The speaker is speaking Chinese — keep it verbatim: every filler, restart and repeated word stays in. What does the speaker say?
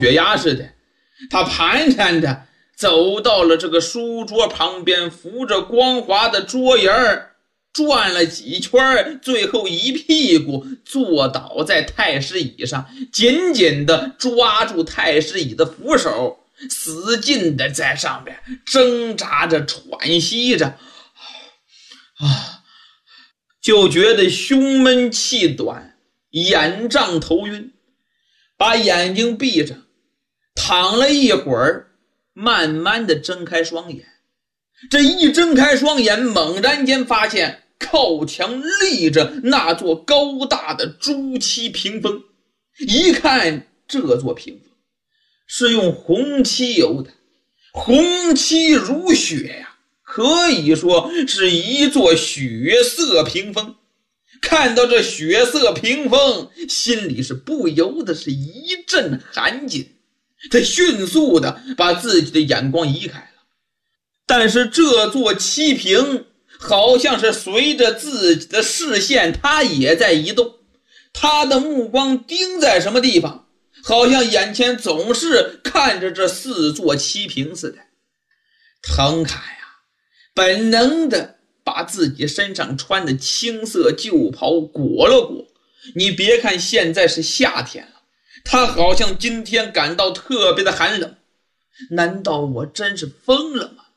血压似的，他蹒跚着走到了这个书桌旁边，扶着光滑的桌沿儿转了几圈，最后一屁股坐倒在太师椅上，紧紧地抓住太师椅的扶手，使劲地在上面挣扎着喘息着，啊，就觉得胸闷气短，眼胀头晕，把眼睛闭着，躺了一会儿，慢慢地睁开双眼。这一睁开双眼，猛然间发现靠墙立着那座高大的朱漆屏风。一看这座屏风是用红漆油的，红漆如血呀，可以说是一座血色屏风。看到这血色屏风，心里是不由得是一阵寒紧，他迅速的把自己的眼光移开了。但是这座漆屏好像是随着自己的视线，他也在移动，他的目光盯在什么地方，好像眼前总是看着这四座漆屏似的。滕凯呀，本能的把自己身上穿的青色旧袍裹了裹。你别看现在是夏天了，他好像今天感到特别的寒冷。难道我真是疯了吗？